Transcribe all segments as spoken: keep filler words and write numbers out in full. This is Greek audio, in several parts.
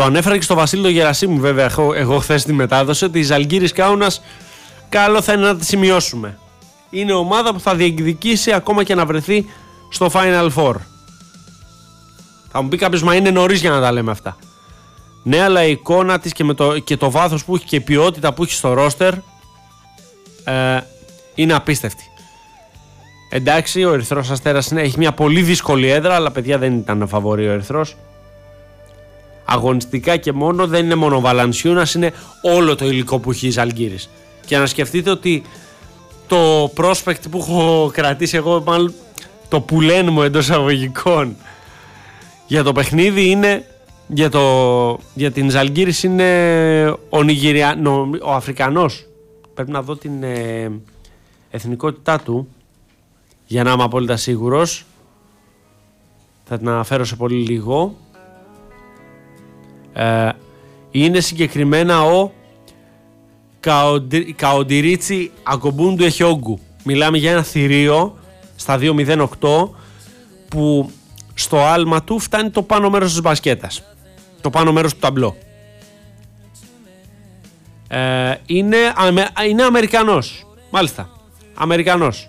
Το ανέφερα και στο Βασίλη τον Γερασίμου, βέβαια, εγώ, εγώ χθες τη μετάδοση, ότι η Ζαλγκίρις Κάουνας καλό θα είναι να τη σημειώσουμε. Είναι ομάδα που θα διεκδικήσει ακόμα και να βρεθεί στο Final Four. Θα μου πει κάποιος, μα είναι νωρίς για να τα λέμε αυτά. Ναι, αλλά η εικόνα της και, με το, και το βάθος που έχει και η ποιότητα που έχει στο ρόστερ ε, είναι απίστευτη. Εντάξει, ο Ερυθρός Αστέρας είναι, έχει μια πολύ δύσκολη έδρα, αλλά παιδιά δεν ήταν φαβορί ο Ερυθρός. Αγωνιστικά και μόνο, δεν είναι μόνο ο Βαλανσιούνας, είναι όλο το υλικό που έχει η Ζαλγκίρις. Και να σκεφτείτε ότι το prospect που έχω κρατήσει εγώ, μάλλον το πουλέν μου εντός αγωγικών για το παιχνίδι είναι, για, το, για την Ζαλγκίρις είναι ο, Νιγηρια, νο, ο Αφρικανός. Πρέπει να δω την ε, εθνικότητά του για να είμαι απόλυτα σίγουρος. Θα την αναφέρω σε πολύ λίγο. Ε, είναι συγκεκριμένα ο Καοντιρίτσι Αγκομπούντου Εχιόγκου. Μιλάμε για ένα θηρίο στα δύο μηδέν οκτώ που στο άλμα του φτάνει το πάνω μέρος της μπασκέτας, το πάνω μέρος του ταμπλό. ε, είναι, είναι Αμερικανός, μάλιστα Αμερικανός.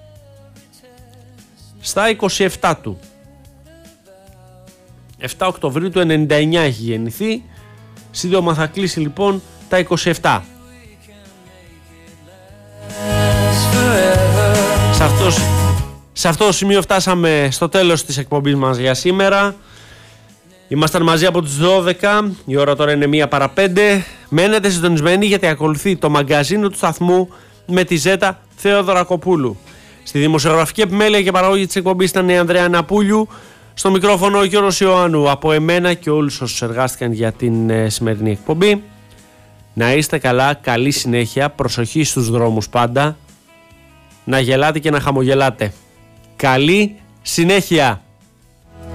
Στα είκοσι επτά του, επτά Οκτωβρίου του ενενήντα εννιά έχει γεννηθεί. Σύντομα θα κλείσει λοιπόν τα είκοσι επτά. Σε, αυτός, σε αυτό το σημείο φτάσαμε στο τέλος της εκπομπής μας για σήμερα. Ήμασταν μαζί από τις δώδεκα, η ώρα τώρα είναι μία παρά πέντε. Μένετε συντονισμένοι γιατί ακολουθεί το μαγκαζίνο του σταθμού με τη Ζέτα Θεοδωρακοπούλου. Στη δημοσιογραφική επιμέλεια και παραγωγή της εκπομπής ήταν η Ανδρέα Ναπούλιου. Στο μικρόφωνο ο Γιώργος Ιωάννου. Από εμένα και όλους όσους εργάστηκαν για την ε, σημερινή εκπομπή. Να είστε καλά, καλή συνέχεια, προσοχή στους δρόμους πάντα. Να γελάτε και να χαμογελάτε. Καλή συνέχεια!